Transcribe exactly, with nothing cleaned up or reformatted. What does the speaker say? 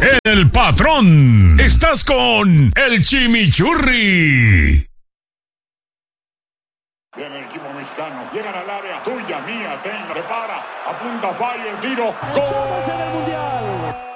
El patrón. Estás con el Chimichurri. Viene el equipo mexicano, llegan al área, tuya, mía, ten, prepara, apunta, falla, el tiro, ¡gol!